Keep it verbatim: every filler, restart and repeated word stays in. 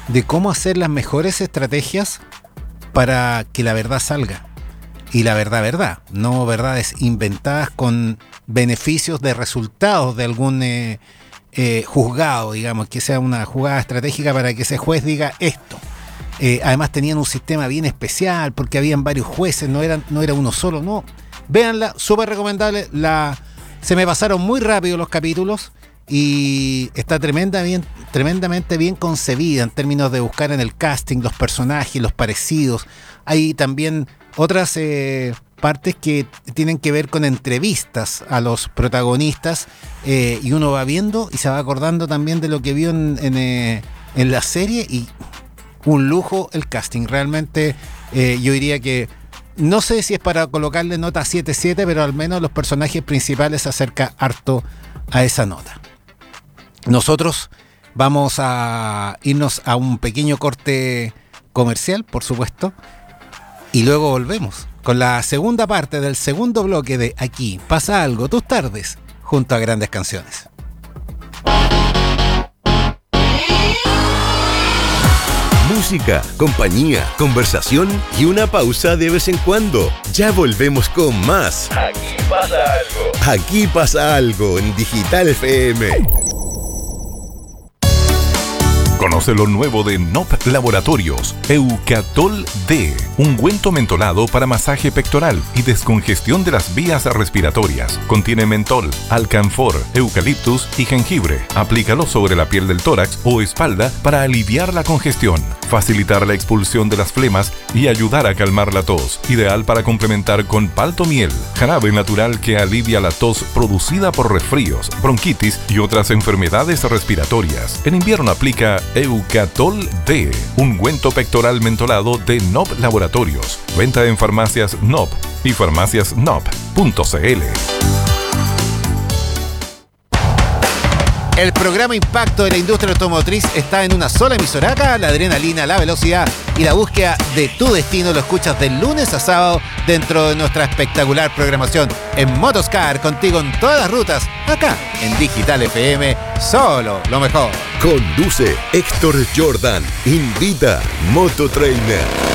de cómo hacer las mejores estrategias para que la verdad salga. Y la verdad, verdad, no verdades inventadas con beneficios de resultados de algún eh, eh, juzgado, digamos, que sea una jugada estratégica para que ese juez diga esto. Eh, además tenían un sistema bien especial porque habían varios jueces, no, eran, no era uno solo, no. Véanla, súper recomendable. La, se me pasaron muy rápido los capítulos y está tremenda, bien, tremendamente bien concebida en términos de buscar en el casting los personajes, los parecidos. Hay también otras eh, partes que tienen que ver con entrevistas a los protagonistas eh, y uno va viendo y se va acordando también de lo que vio en, en, eh, en la serie y un lujo el casting. Realmente eh, yo diría que no sé si es para colocarle nota siete siete, pero al menos los personajes principales se acerca harto a esa nota. Nosotros vamos a irnos a un pequeño corte comercial, por supuesto, y luego volvemos con la segunda parte del segundo bloque de Aquí pasa algo, tus tardes, junto a Grandes Canciones. Música, compañía, conversación y una pausa de vez en cuando. Ya volvemos con más. Aquí pasa algo. Aquí pasa algo en Digital F M. Conoce lo nuevo de N O P Laboratorios, Eucatol D, ungüento mentolado para masaje pectoral y descongestión de las vías respiratorias. Contiene mentol, alcanfor, eucaliptus y jengibre. Aplícalo sobre la piel del tórax o espalda para aliviar la congestión, facilitar la expulsión de las flemas y ayudar a calmar la tos. Ideal para complementar con paltomiel, jarabe natural que alivia la tos producida por resfríos, bronquitis y otras enfermedades respiratorias. En invierno aplica Eucatol D, ungüento pectoral mentolado de N O P Laboratorios. Venta en farmacias N O P y farmacias N O P punto c l. El programa Impacto de la industria automotriz está en una sola emisora. Acá la adrenalina, la velocidad y la búsqueda de tu destino lo escuchas de lunes a sábado dentro de nuestra espectacular programación en Motoscar, contigo en todas las rutas, acá en Digital F M, solo lo mejor. Conduce Héctor Jordan. Invita Mototrainer.